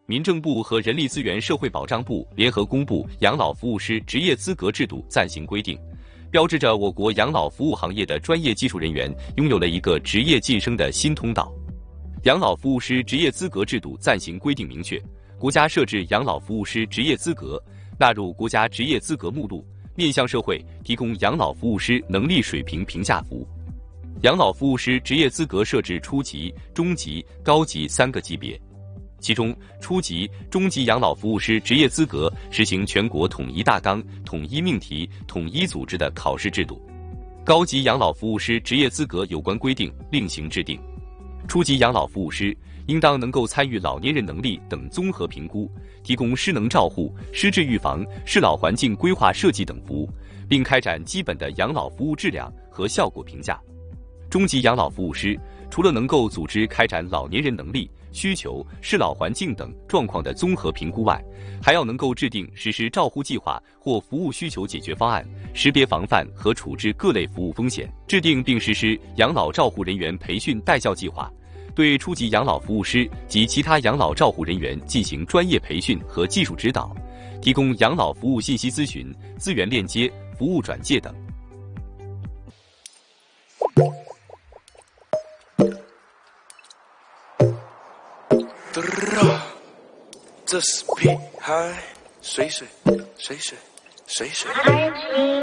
民政部和人力资源社会保障部联合公布《养老服务师职业资格制度暂行规定》，标志着我国养老服务行业的专业技术人员拥有了一个职业晋升的新通道。养老服务师职业资格制度暂行规定明确，国家设置养老服务师职业资格，纳入国家职业资格目录，面向社会提供养老服务师能力水平评价服务。养老服务师职业资格设置初级、中级、高级3个级别，其中初级、中级养老服务师职业资格实行全国统一大纲、统一命题、统一组织的考试制度。高级养老服务师职业资格有关规定另行制定。初级养老服务师应当能够参与老年人能力等综合评估，提供失能照护、失智预防、适老环境规划设计等服务，并开展基本的养老服务质量和效果评价。中级养老服务师除了能够组织开展老年人能力、需求、适老环境等状况的综合评估外，还要能够制定实施照护计划或服务需求解决方案，识别防范和处置各类服务风险，制定并实施养老照护人员培训带教计划，对初级养老服务师及其他养老照护人员进行专业培训和技术指导，提供养老服务信息咨询、资源链接、服务转介等。 这是屁孩，水水水水水水。